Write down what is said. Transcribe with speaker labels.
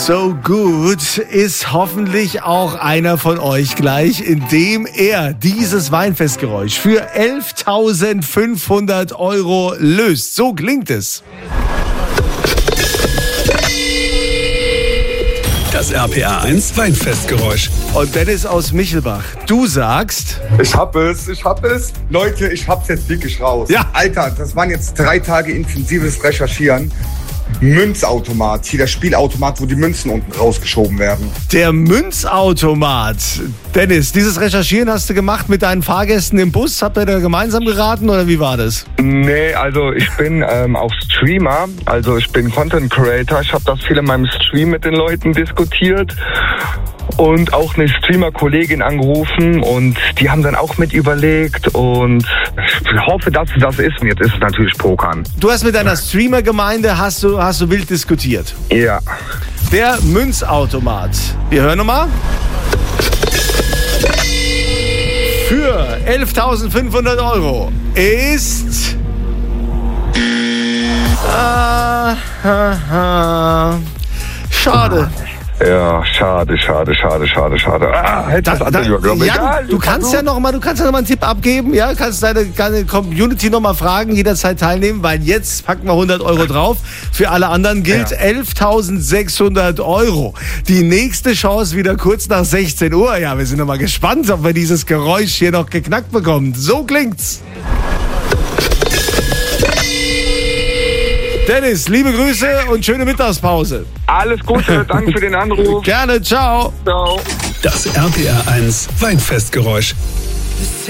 Speaker 1: So gut ist hoffentlich auch einer von euch gleich, indem er dieses Weinfestgeräusch für 11.500 € löst. So klingt es.
Speaker 2: Das RPR1 Weinfestgeräusch.
Speaker 1: Und Dennis aus Michelbach, du sagst...
Speaker 3: Ich hab es. Leute, ich hab's jetzt wirklich raus.
Speaker 1: Ja.
Speaker 3: Alter, das waren jetzt 3 Tage intensives Recherchieren. Münzautomat, hier der Spielautomat, wo die Münzen unten rausgeschoben werden.
Speaker 1: Der Münzautomat. Dennis, dieses Recherchieren hast du gemacht mit deinen Fahrgästen im Bus? Habt ihr da gemeinsam geraten oder wie war das?
Speaker 4: Nee, also ich bin auch Streamer, also ich bin Content Creator. Ich habe das viel in meinem Stream mit den Leuten diskutiert und auch eine Streamer-Kollegin angerufen und die haben dann auch mit überlegt und ich hoffe, dass es das ist. Und jetzt ist es natürlich Pokern.
Speaker 1: Du hast mit deiner Streamer-Gemeinde hast du wild diskutiert.
Speaker 4: Ja.
Speaker 1: Der Münzautomat. Wir hören nochmal. Für 11.500 € ist... Schade.
Speaker 4: Ja, schade. Hätte das andere überglaubt.
Speaker 1: Jan, du kannst ja noch mal einen Tipp abgeben, ja? Kannst deine Community noch mal fragen, jederzeit teilnehmen, weil jetzt packen wir 100 € drauf. Für alle anderen gilt 11.600 €. Die nächste Chance wieder kurz nach 16 Uhr. Ja, wir sind noch mal gespannt, ob wir dieses Geräusch hier noch geknackt bekommen. So klingt's. Dennis, liebe Grüße und schöne Mittagspause.
Speaker 4: Alles Gute, danke für den Anruf.
Speaker 1: Gerne, ciao.
Speaker 4: Ciao.
Speaker 2: Das RPR1 Weinfestgeräusch.